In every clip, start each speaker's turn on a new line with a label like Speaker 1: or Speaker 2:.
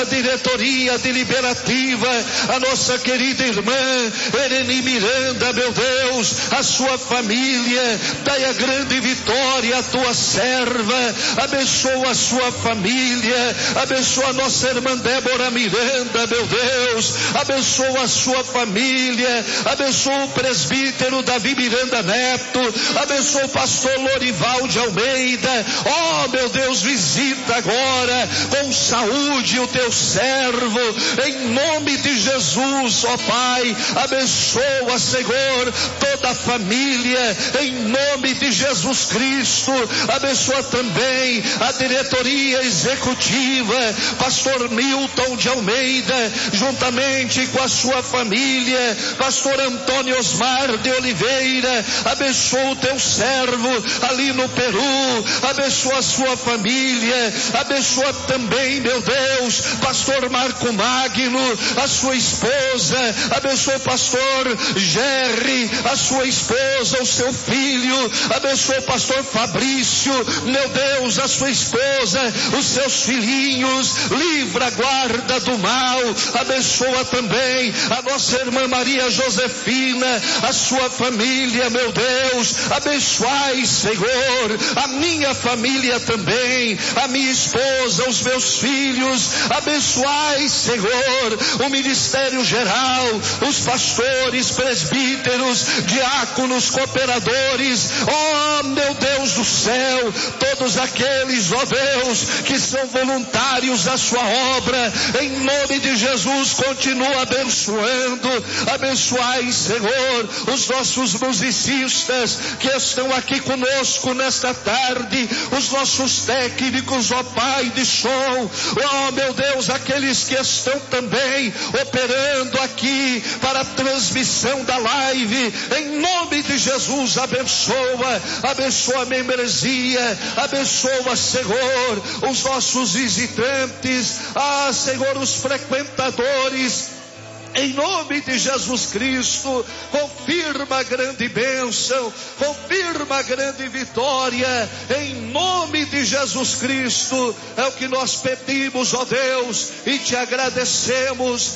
Speaker 1: diretoria deliberativa, a nossa querida irmã Ereni Miranda, meu Deus, a sua família, dai a grande vitória à tua serva, abençoa a sua família, abençoa a nossa irmã Débora Miranda, meu Deus, abençoa a sua família, abençoa o presbítero Davi Miranda Neto, abençoa o pastor Lorival de Almeida, oh meu Deus, visita agora com saúde o teu servo, em nome de Jesus, ó Pai, abençoa, Senhor, toda a família, em nome de Jesus Cristo, abençoa também a diretoria executiva, pastor Milton de Almeida, juntamente com a sua família, pastor Antônio Osmar de Oliveira, abençoa o teu servo ali no Peru, abençoa a sua família, abençoa também, meu Deus, pastor Marco Magno, a sua esposa, abençoa o pastor Jerry, a sua esposa, o seu filho, abençoa o pastor Fabrício, meu Deus, a sua esposa, os seus filhinhos, livra, guarda do mal, abençoa também a nossa irmã Maria Josefina, a sua família, meu Deus, abençoai, Senhor, a minha família também, a minha esposa, os meus filhos, abençoai, Senhor, o ministério geral, os pastores, presbíteros, diáconos, cooperadores, oh meu Deus do céu, todos aqueles, ó Deus, que são voluntários da sua obra, em nome de Jesus, continua abençoando, abençoai, Senhor, os nossos musicistas que estão aqui conosco nesta tarde, os nossos técnicos, ó Pai de som, oh meu Deus, aqueles que estão também operando aqui para a transmissão da live, em nome de Jesus, abençoa a membresia, abençoa, Senhor, os nossos visitantes, Senhor, os frequentadores, em nome de Jesus Cristo, confirma a grande bênção, confirma a grande vitória, em nome de Jesus Cristo, é o que nós pedimos, ó Deus, e te agradecemos,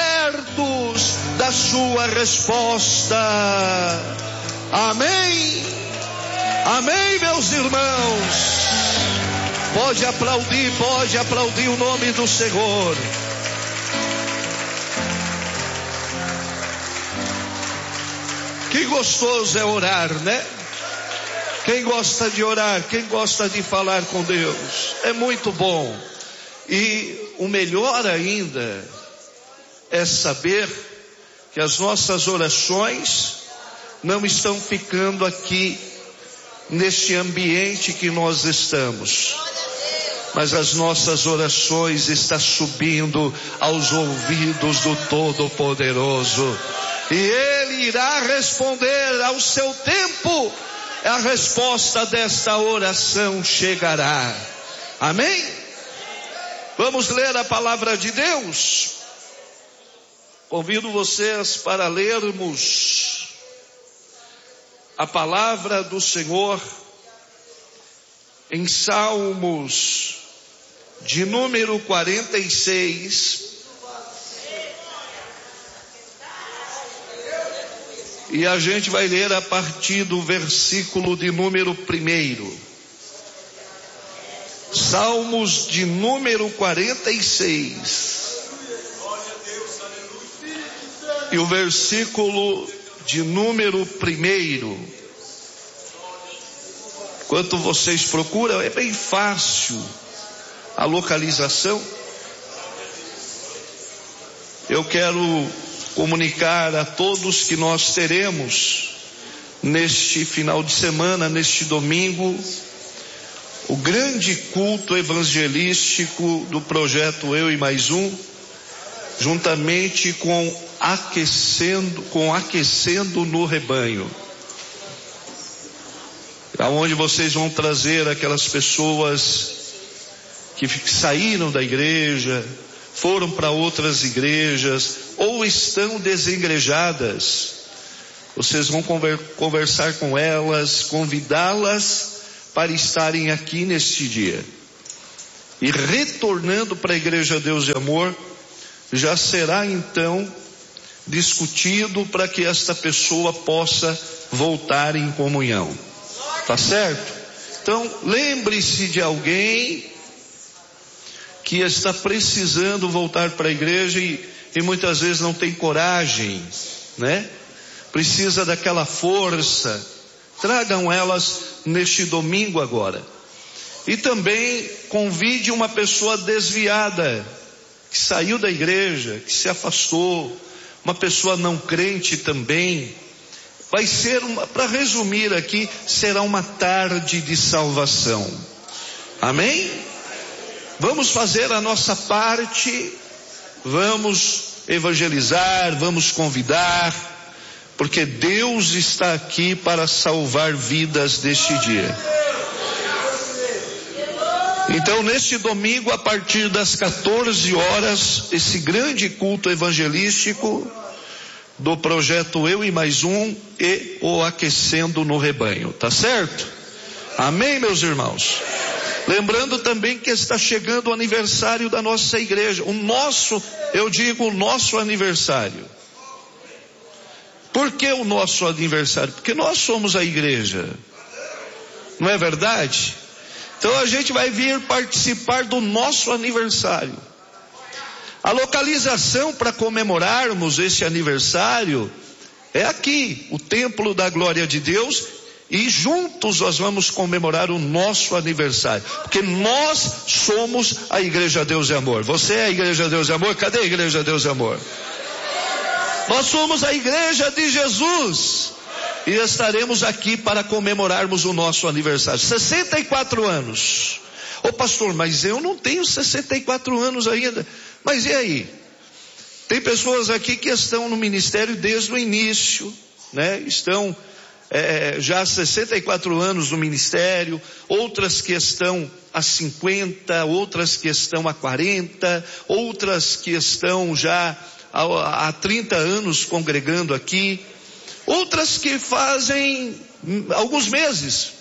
Speaker 1: certos da sua resposta. Amém, amém, meus irmãos, pode aplaudir o nome do Senhor. Que gostoso é orar, né? Quem gosta de orar, quem gosta de falar com Deus, é muito bom. E o melhor ainda é saber que as nossas orações não estão ficando aqui neste ambiente que nós estamos, mas as nossas orações estão subindo aos ouvidos do Todo-Poderoso. E Ele irá responder ao seu tempo, a resposta desta oração chegará. Amém? Vamos ler a palavra de Deus. Convido vocês para lermos a palavra do Senhor em Salmos de número 46. E a gente vai ler a partir do versículo de número 1. Salmos de número 46. E o versículo de número 1. Enquanto vocês procuram, é bem fácil a localização. Eu quero comunicar a todos que nós teremos neste final de semana, neste domingo, o grande culto evangelístico do projeto Eu e Mais Um, juntamente com Aquecendo no Rebanho, aonde vocês vão trazer aquelas pessoas que saíram da igreja, foram para outras igrejas ou estão desengrejadas. Vocês vão conversar com elas, convidá-las para estarem aqui neste dia. e retornando para a Igreja Deus de Amor, já será então discutido para que esta pessoa possa voltar em comunhão. Tá certo? Então, lembre-se de alguém que está precisando voltar para a igreja e muitas vezes não tem coragem, né? Precisa daquela força. Tragam elas neste domingo agora. E também convide uma pessoa desviada, que saiu da igreja, que se afastou, uma pessoa não crente também. Vai ser, para resumir aqui, será uma tarde de salvação. Amém? Vamos fazer a nossa parte, vamos evangelizar, vamos convidar, porque Deus está aqui para salvar vidas deste dia. Então, neste domingo, a partir das 14 horas, esse grande culto evangelístico do projeto Eu e Mais Um e o Aquecendo no Rebanho, tá certo? Amém, meus irmãos? Lembrando também que está chegando o aniversário da nossa igreja, o nosso aniversário. Por que o nosso aniversário? Porque nós somos a igreja, não é verdade? Então a gente vai vir participar do nosso aniversário. A localização para comemorarmos esse aniversário é aqui, o Templo da Glória de Deus, e juntos nós vamos comemorar o nosso aniversário, porque nós somos a Igreja Deus e Amor. Você é a Igreja Deus e Amor? Cadê a Igreja Deus e Amor? Nós somos a Igreja de Jesus e estaremos aqui para comemorarmos o nosso aniversário. 64 anos. Ô pastor, mas eu não tenho 64 anos ainda. Mas e aí? Tem pessoas aqui que estão no ministério desde o início, né? Estão já há 64 anos no ministério, outras que estão há 50, outras que estão há 40, outras que estão já há 30 anos congregando aqui, outras que fazem alguns meses.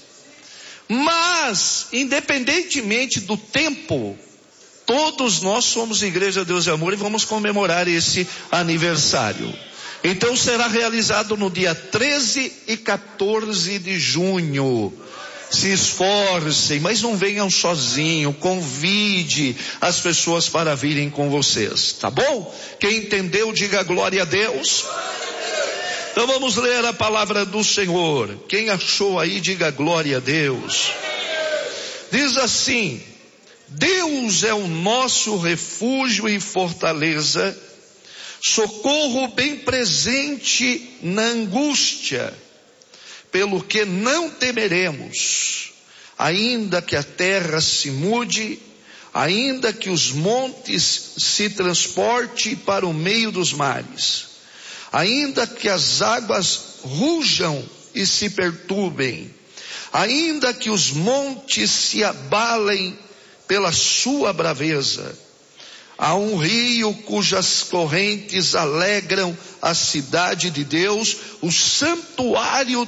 Speaker 1: Mas, independentemente do tempo, todos nós somos Igreja Deus e Amor e vamos comemorar esse aniversário. Então será realizado no dia 13 e 14 de junho. Se esforcem, mas não venham sozinhos, convide as pessoas para virem com vocês, tá bom? Quem entendeu, diga glória a Deus. Então vamos ler a palavra do Senhor. Quem achou aí, diga glória a Deus. Diz assim: Deus é o nosso refúgio e fortaleza, socorro bem presente na angústia, pelo que não temeremos, ainda que a terra se mude, ainda que os montes se transportem para o meio dos mares, ainda que as águas rujam e se perturbem, ainda que os montes se abalem pela sua braveza. Há um rio cujas correntes alegram a cidade de Deus, o santuário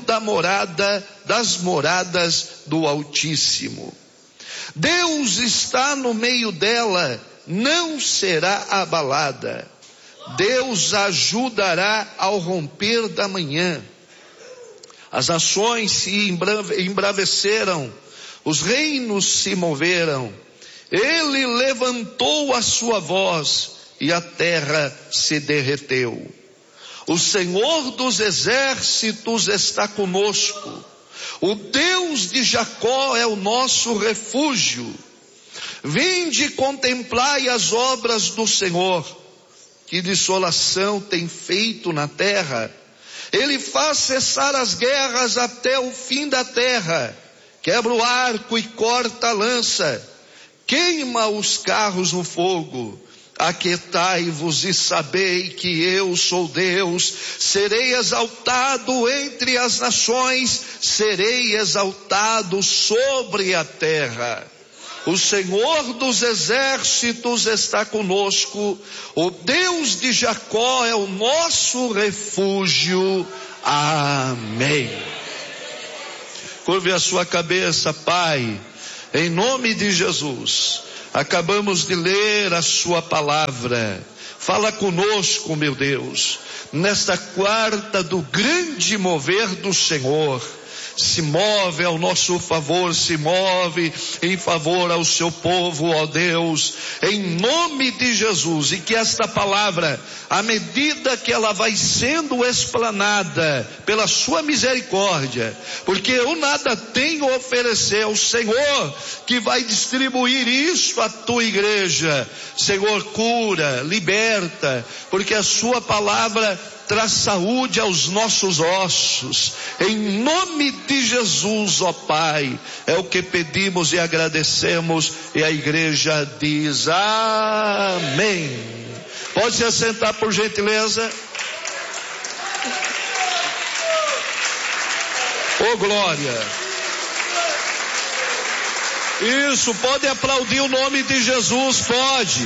Speaker 1: das moradas do Altíssimo. Deus está no meio dela, não será abalada. Deus a ajudará ao romper da manhã. As nações se embraveceram, os reinos se moveram. Ele levantou a sua voz e a terra se derreteu. O Senhor dos exércitos está conosco. O Deus de Jacó é o nosso refúgio. Vinde e contemplai as obras do Senhor. Que desolação tem feito na terra. Ele faz cessar as guerras até o fim da terra. Quebra o arco e corta a lança. Queima os carros no fogo. Aquietai-vos e sabei que eu sou Deus. Serei exaltado entre as nações, serei exaltado sobre a terra. O Senhor dos exércitos está conosco. O Deus de Jacó é o nosso refúgio. Amém. Curve a sua cabeça, Pai. Em nome de Jesus, Acabamos de ler a sua palavra. Fala conosco, meu Deus, nesta quarta do grande mover do Senhor. Se move ao nosso favor, se move em favor ao seu povo, ó Deus, em nome de Jesus. E que esta palavra, à medida que ela vai sendo explanada pela sua misericórdia, porque eu nada tenho a oferecer ao Senhor, que vai distribuir isso à tua igreja. Senhor, cura, liberta, porque a sua palavra traz saúde aos nossos ossos, em nome de Jesus, ó Pai, é o que pedimos e agradecemos, e a igreja diz amém. Pode se assentar por gentileza. Ô glória. Isso, pode aplaudir o nome de Jesus, pode.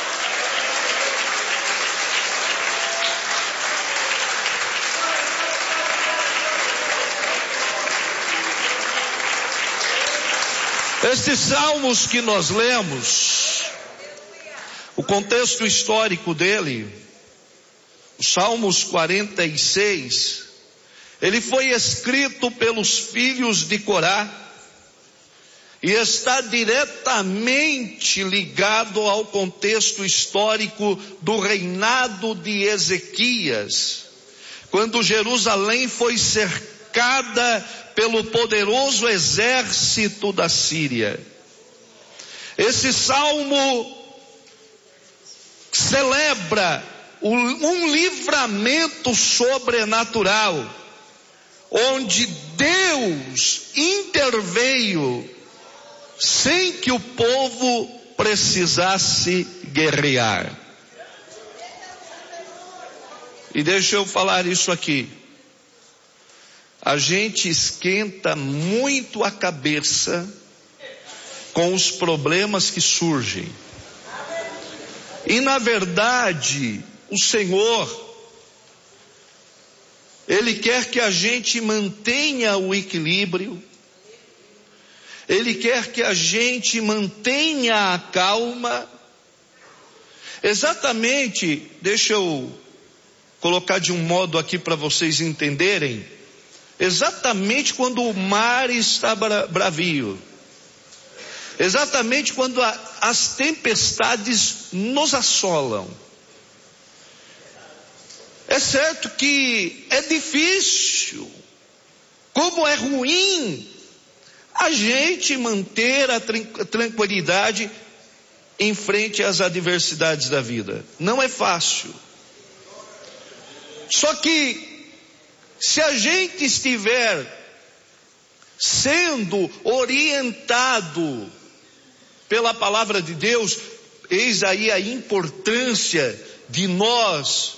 Speaker 1: Estes salmos que nós lemos, o contexto histórico dele, os Salmos 46, ele foi escrito pelos filhos de Corá e está diretamente ligado ao contexto histórico do reinado de Ezequias, quando Jerusalém foi cercada pelo poderoso exército da Síria. Esse salmo celebra um livramento sobrenatural, onde Deus interveio sem que o povo precisasse guerrear. E deixa eu falar isso aqui. A gente esquenta muito a cabeça com os problemas que surgem. E na verdade, o Senhor, Ele quer que a gente mantenha o equilíbrio. Ele quer que a gente mantenha a calma. Exatamente, deixa eu colocar de um modo aqui para vocês entenderem. Exatamente quando o mar está bravio. Exatamente quando as tempestades nos assolam. É certo que é difícil, como é ruim, a gente manter a tranquilidade em frente às adversidades da vida. Não é fácil. Só que, se a gente estiver sendo orientado pela palavra de Deus, eis aí a importância de nós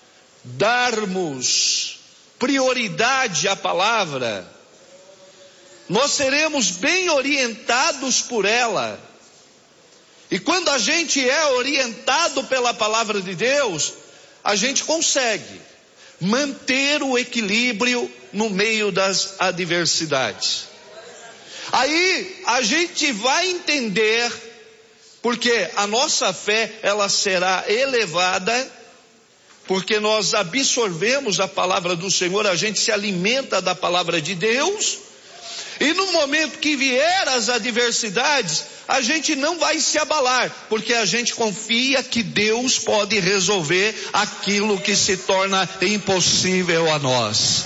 Speaker 1: darmos prioridade à palavra. Nós seremos bem orientados por ela. E quando a gente é orientado pela palavra de Deus, a gente consegue manter o equilíbrio no meio das adversidades. Aí a gente vai entender, porque a nossa fé, ela será elevada, porque nós absorvemos a palavra do Senhor, a gente se alimenta da palavra de Deus, e no momento que vier as adversidades, a gente não vai se abalar, porque a gente confia que Deus pode resolver aquilo que se torna impossível a nós.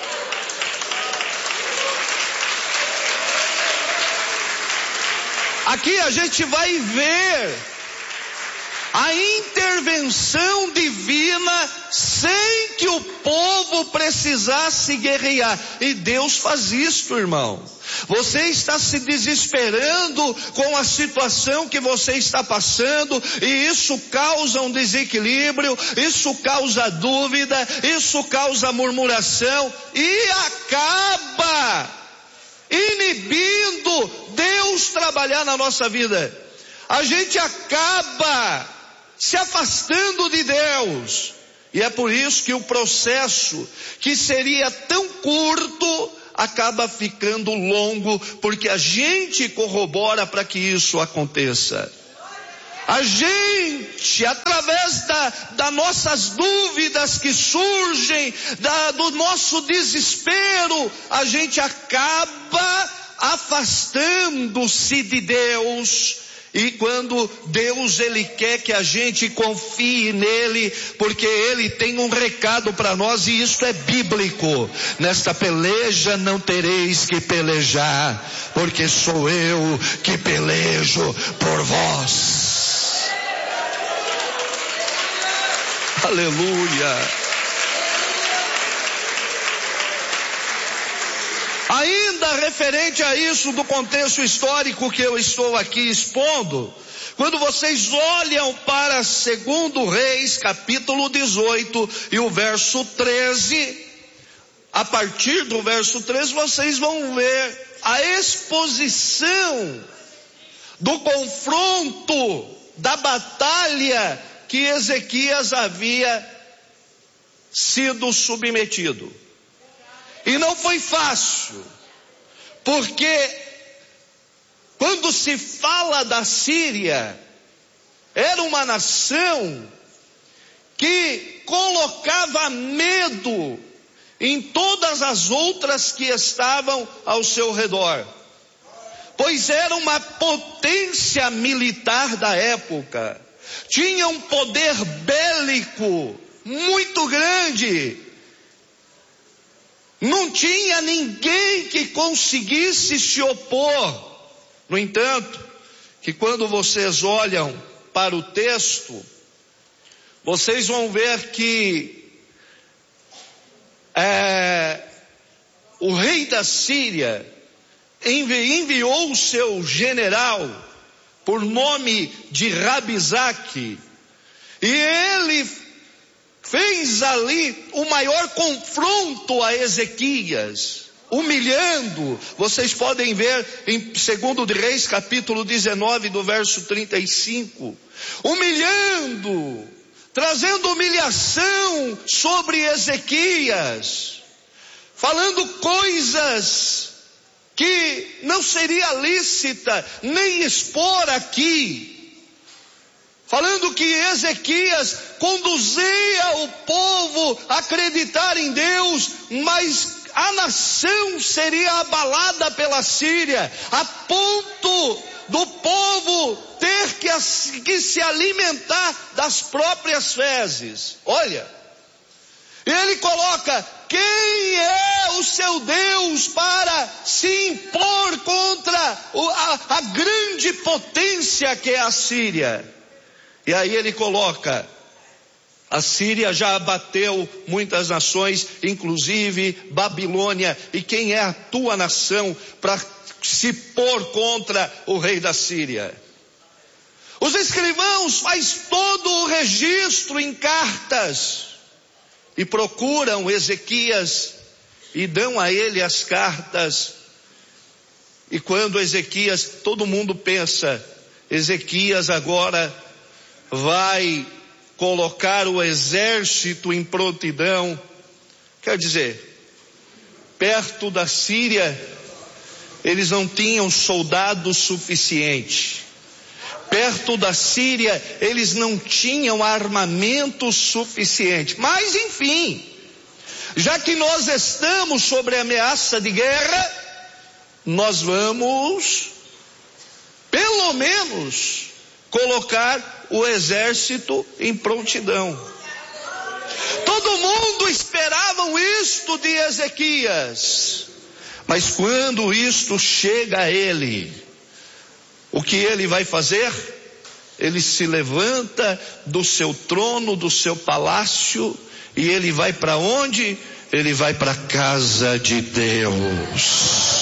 Speaker 1: Aqui a gente vai ver a intervenção divina sem que o povo precisasse guerrear. E Deus faz isso, irmão. Você está se desesperando com a situação que você está passando, e isso causa um desequilíbrio, isso causa dúvida, isso causa murmuração, e acaba inibindo Deus trabalhar na nossa vida. A gente acaba se afastando de Deus. E é por isso que o processo, que seria tão curto, acaba ficando longo, porque a gente corrobora para que isso aconteça. A gente, através das nossas dúvidas que surgem, do nosso desespero, a gente acaba afastando-se de Deus. E quando Deus, Ele quer que a gente confie nele, porque Ele tem um recado para nós, e isso é bíblico. Nesta peleja não tereis que pelejar, porque sou eu que pelejo por vós. Aleluia. Ainda referente a isso do contexto histórico que eu estou aqui expondo, quando vocês olham para 2 Reis, capítulo 18 e o verso 13, a partir do verso 13 vocês vão ver a exposição do confronto, da batalha que Ezequias havia sido submetido. E não foi fácil, porque quando se fala da Síria, era uma nação que colocava medo em todas as outras que estavam ao seu redor, pois era uma potência militar da época, tinha um poder bélico muito grande. Não tinha ninguém que conseguisse se opor. No entanto, que quando vocês olham para o texto, vocês vão ver que o rei da Síria enviou o seu general, por nome de Rabizaque, e ele fez ali o maior confronto a Ezequias, humilhando. Vocês podem ver em 2 Reis, capítulo 19, do verso 35. Humilhando, trazendo humilhação sobre Ezequias, falando coisas que não seria lícita nem expor aqui. Falando que Ezequias conduzia o povo a acreditar em Deus, mas a nação seria abalada pela Síria, a ponto do povo ter que se alimentar das próprias fezes. Olha, ele coloca: quem é o seu Deus para se impor contra a grande potência que é a Síria? E aí ele coloca: a Síria já abateu muitas nações, inclusive Babilônia, e quem é a tua nação para se pôr contra o rei da Síria? Os escrivãos fazem todo o registro em cartas, e procuram Ezequias, e dão a ele as cartas. E quando Ezequias, todo mundo pensa, Ezequias agora vai colocar o exército em prontidão. Quer dizer, perto da Síria, eles não tinham soldados suficiente. Perto da Síria, eles não tinham armamento suficiente. Mas enfim, já que nós estamos sobre a ameaça de guerra, nós vamos, pelo menos, colocar o exército em prontidão. Todo mundo esperava isto de Ezequias, mas quando isto chega a ele, o que ele vai fazer? Ele se levanta do seu trono, do seu palácio, e ele vai para onde? Ele vai para a casa de Deus.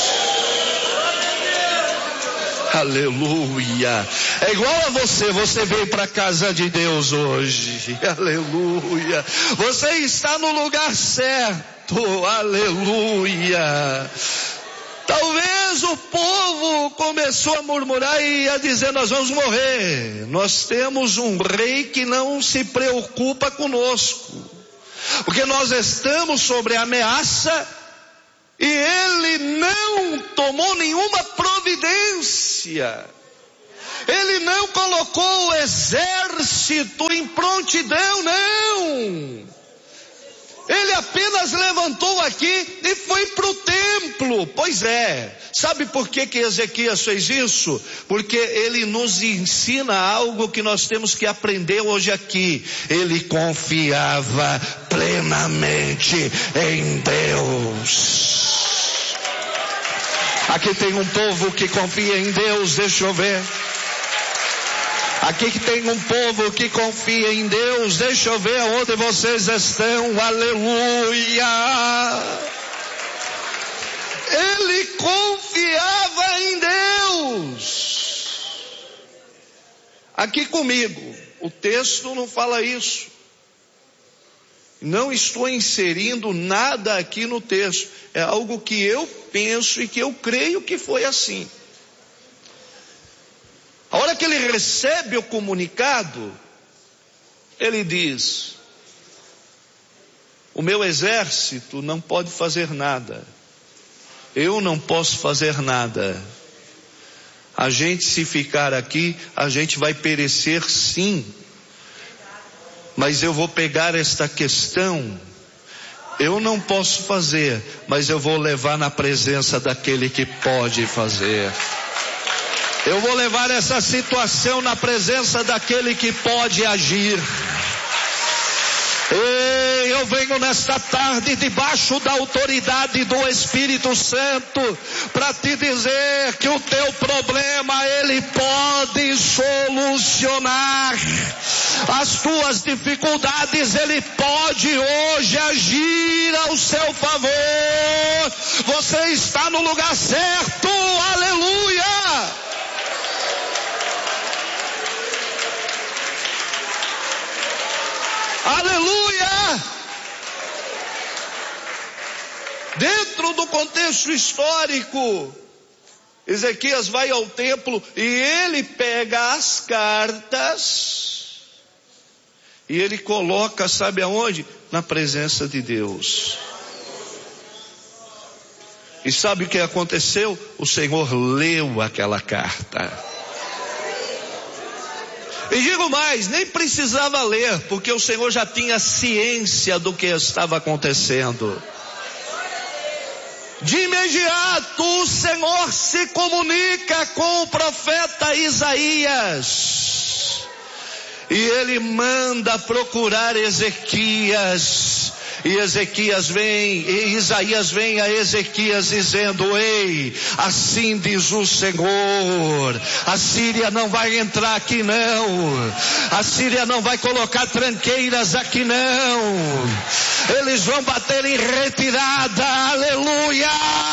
Speaker 1: Aleluia. É igual a você veio para a casa de Deus hoje. Aleluia. Você está no lugar certo. Aleluia. Talvez o povo começou a murmurar e a dizer: nós vamos morrer. Nós temos um rei que não se preocupa conosco, porque nós estamos sobre ameaça e ele não tomou nenhuma providência. Ele não colocou o exército em prontidão, não. Ele apenas levantou aqui e foi para o templo. Pois é, sabe por que Ezequias fez isso? Porque ele nos ensina algo que nós temos que aprender hoje aqui. Ele confiava plenamente em Deus. Aqui tem um povo que confia em Deus, deixa eu ver. Aqui que tem um povo que confia em Deus, deixa eu ver onde vocês estão, aleluia. Ele confiava em Deus. Aqui comigo, o texto não fala isso. Não estou inserindo nada aqui no texto, é algo que eu penso e que eu creio que foi assim. A hora que ele recebe o comunicado, ele diz: o meu exército não pode fazer nada, eu não posso fazer nada. A gente, se ficar aqui, a gente vai perecer sim, mas eu vou pegar esta questão, eu não posso fazer, mas eu vou levar na presença daquele que pode fazer. Eu vou levar essa situação na presença daquele que pode agir. E eu venho nesta tarde debaixo da autoridade do Espírito Santo para te dizer que o teu problema Ele pode solucionar. As tuas dificuldades Ele pode hoje agir ao seu favor. Você está no lugar certo, aleluia! Aleluia! Dentro do contexto histórico, Ezequias vai ao templo e ele pega as cartas e ele coloca, sabe aonde? Na presença de Deus. E sabe o que aconteceu? O Senhor leu aquela carta. E digo mais, nem precisava ler, porque o Senhor já tinha ciência do que estava acontecendo. De imediato o Senhor se comunica com o profeta Isaías. E ele manda procurar Ezequias. E Ezequias vem, e Isaías vem a Ezequias dizendo: ei, assim diz o Senhor, a Síria não vai entrar aqui não, a Síria não vai colocar tranqueiras aqui não, eles vão bater em retirada, aleluia!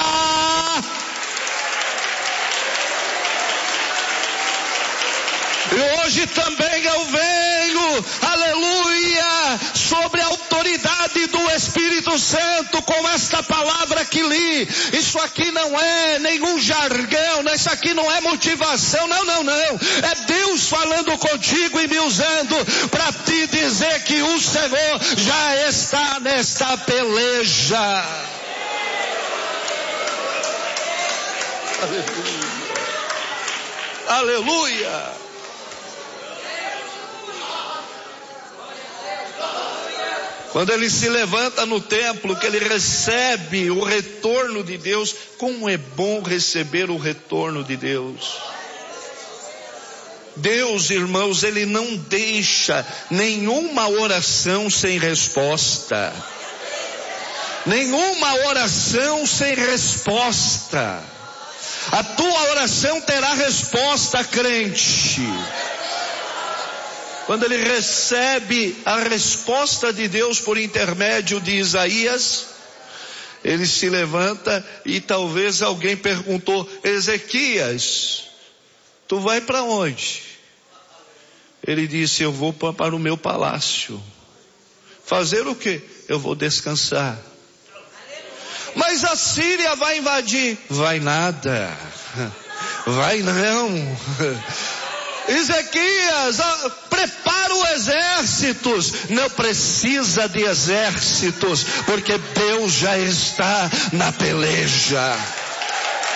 Speaker 1: E hoje também eu venho, aleluia, sobre a autoridade do Espírito Santo com esta palavra que li. Isso aqui não é nenhum jargão, isso aqui não é motivação, não. É Deus falando contigo e me usando para te dizer que o Senhor já está nesta peleja. Aleluia. Aleluia. Quando ele se levanta no templo, que ele recebe o retorno de Deus, como é bom receber o retorno de Deus. Deus, irmãos, Ele não deixa nenhuma oração sem resposta. Nenhuma oração sem resposta. A tua oração terá resposta, crente. Quando ele recebe a resposta de Deus por intermédio de Isaías, ele se levanta e talvez alguém perguntou: Ezequias, tu vai para onde? Ele disse: eu vou para o meu palácio. Fazer o quê? Eu vou descansar. Mas a Síria vai invadir. Vai nada. Vai não. Ezequias, prepara o exércitos. Não precisa de exércitos, porque Deus já está na peleja.